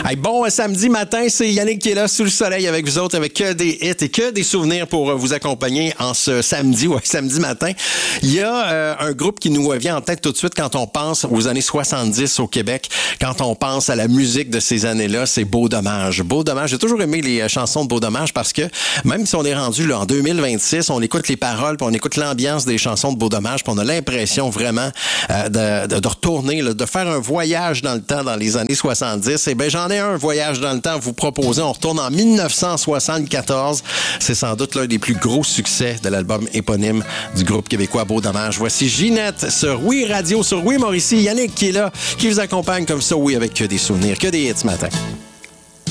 Hey, bon samedi matin, c'est Yannick qui est là sous le soleil avec vous autres, avec que des hits et que des souvenirs pour vous accompagner en ce samedi matin. Il y a un groupe qui nous vient en tête tout de suite quand on pense aux années 70 au Québec, quand on pense à la musique de ces années-là, c'est Beau Dommage. Beau Dommage, j'ai toujours aimé les chansons de Beau Dommage parce que même si on est rendu là en 2026, on écoute les paroles, puis on écoute l'ambiance des chansons de Beau Dommage, puis on a l'impression vraiment de retourner, là, de faire un voyage dans le temps dans les années 70. Et ben j'en ai un voyage dans le temps à vous proposer. On retourne en 1974. C'est sans doute l'un des plus gros succès de l'album éponyme du groupe québécois Beau Dommage. Voici Ginette sur Oui Radio, sur Oui Mauricie. Yannick qui est là, qui vous accompagne comme ça, oui, avec que des souvenirs, que des hits ce matin.